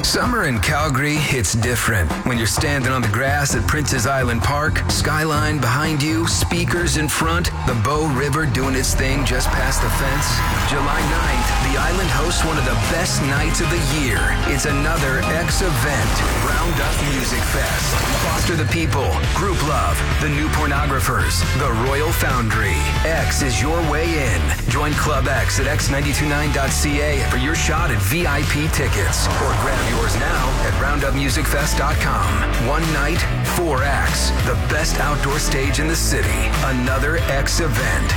Summer in Calgary, it's different. When you're standing on the grass at Princess Island Park, skyline behind you, speakers in front, the Bow River doing its thing just past the fence. July 9th, the island hosts one of the best nights of the year. It's another X event, Roundup Music Fest. Foster the People, Group Love, The New Pornographers, The Royal Foundry. X is your way in. Join Club X at x929.ca for your shot at VIP tickets, or grab yours now at roundupmusicfest.com. One night, 4 acts, the best outdoor stage in the city. Another X event,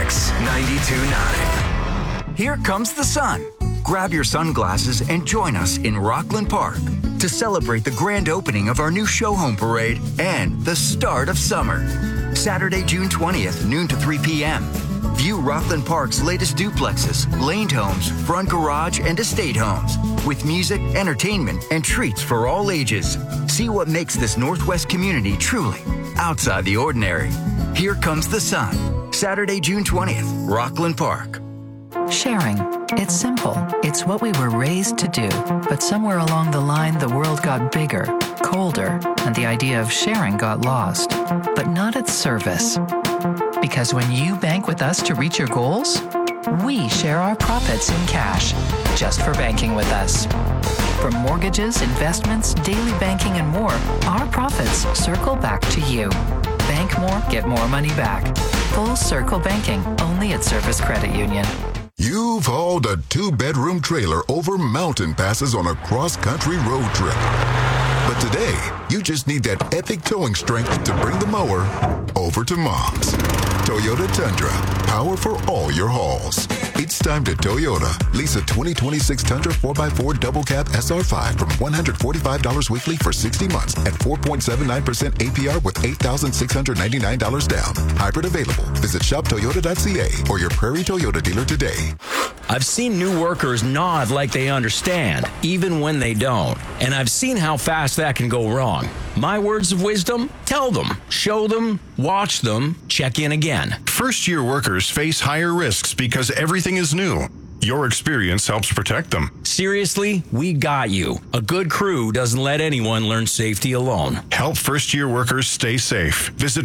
X92.9. Here comes the sun. Grab your sunglasses and join us in Rockland Park to celebrate the grand opening of our new show home parade and the start of summer. Saturday, June 20th, noon to 3 p.m. View Rockland Park's latest duplexes, laned homes, front garage, and estate homes with music, entertainment, and treats for all ages. See what makes this Northwest community truly outside the ordinary. Here comes the sun. Saturday, June 20th, Rockland Park. Sharing. It's simple. It's what we were raised to do. But somewhere along the line, the world got bigger, colder, and the idea of sharing got lost. But not its service. Because when you bank with us to reach your goals, we share our profits in cash, just for banking with us. From mortgages, investments, daily banking, and more, our profits circle back to you. Bank more, get more money back. Full Circle Banking, only at Service Credit Union. You've hauled a 2-bedroom trailer over mountain passes on a cross-country road trip. But today, you just need that epic towing strength to bring the mower over to Mom's. Toyota Tundra, power for all your hauls. It's time to Toyota. Lease a 2026 Tundra 4x4 double cab SR5 from $145 weekly for 60 months at 4.79% APR with $8,699 down. Hybrid available. Visit shoptoyota.ca or your Prairie Toyota dealer today. I've seen new workers nod like they understand, even when they don't. And I've seen how fast that can go wrong. My words of wisdom? Tell them, show them, watch them, check in again. First-year workers face higher risks because everything is new. Your experience helps protect them. Seriously, we got you. A good crew doesn't let anyone learn safety alone. Help first-year workers stay safe. Visit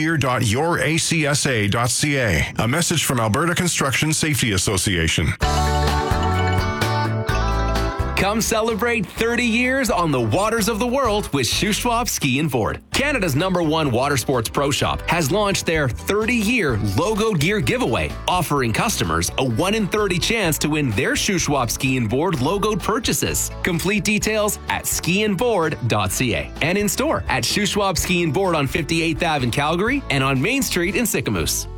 firstyear.youracsa.ca. A message from Alberta Construction Safety Association. Come celebrate 30 years on the waters of the world with Shuswap Ski and Board. Canada's #1 water sports pro shop has launched their 30-year logo gear giveaway, offering customers a 1 in 30 chance to win their Shuswap Ski and Board logoed purchases. Complete details at skiandboard.ca and in store at Shuswap Ski and Board on 58th Ave in Calgary and on Main Street in Sicamous.